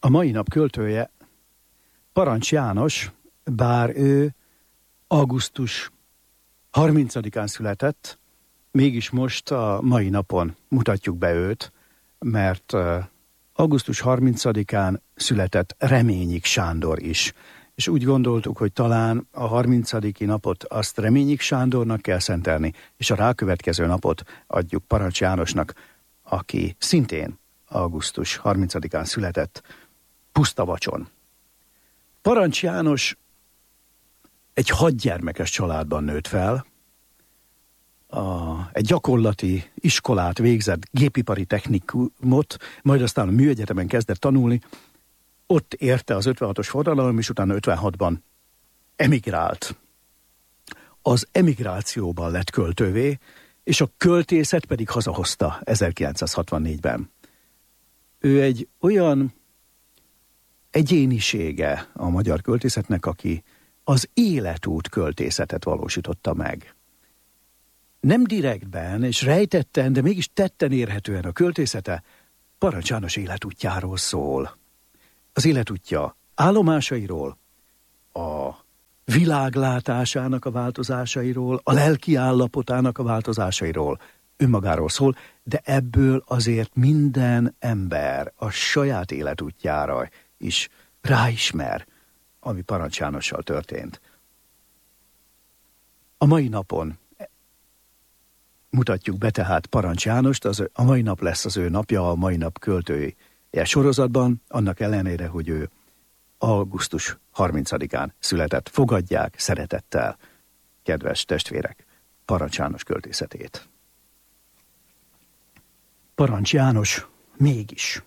A mai nap költője Parancs János, bár ő augusztus 30-án született, mégis most a mai napon mutatjuk be őt, mert augusztus 30-án született Reményik Sándor is. És úgy gondoltuk, hogy talán a 30. napot azt Reményik Sándornak kell szentelni, és a rákövetkező napot adjuk Parancs Jánosnak, aki szintén augusztus 30-án született, Pusztavacson. Parancs János egy 6 gyermekes családban nőtt fel, egy gyakorlati iskolát végzett, gépipari technikumot, majd aztán a műegyetemen kezdett tanulni, ott érte az 56-os forradalom, és utána 56-ban emigrált. Az emigrációban lett költővé, és a költészet pedig hazahozta 1964-ben. Ő egy olyan egyénisége a magyar költészetnek, aki az életút költészetet valósította meg. Nem direktben és rejtetten, de mégis tetten érhetően a költészete Parancs János életútjáról szól. Az életútja állomásairól, a világlátásának a változásairól, a lelki állapotának a változásairól, önmagáról szól, de ebből azért minden ember a saját életútjára is ráismer, ami Parancs Jánossal történt. A mai napon mutatjuk be tehát Parancs Jánost, a mai nap lesz az ő napja, a mai nap költői sorozatban, annak ellenére, hogy ő augusztus 30-án született. Fogadják szeretettel, kedves testvérek, Parancs János költészetét. Parancs János mégis.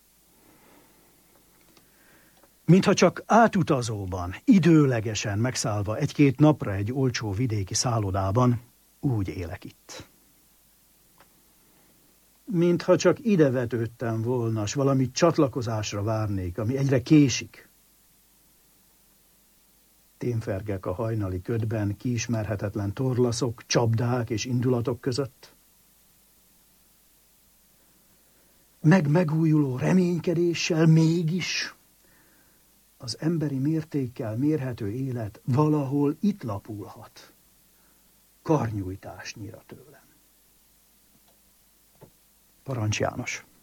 Mintha csak átutazóban, időlegesen megszállva 1-2 napra egy olcsó vidéki szállodában, úgy élek itt. Mintha csak ide vetődtem volna, s valami csatlakozásra várnék, ami egyre késik. Témfergek a hajnali ködben kiismerhetetlen torlaszok, csapdák és indulatok között. Megújuló reménykedéssel mégis az emberi mértékkel mérhető élet valahol itt lapulhat. Karnyújtásnyira tőlem. Parancs János.